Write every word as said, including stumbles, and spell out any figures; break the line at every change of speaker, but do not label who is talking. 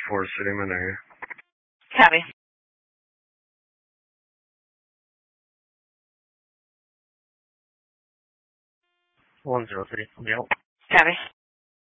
Forest City, Monega.
Copy.
one zero three, yep.
Copy.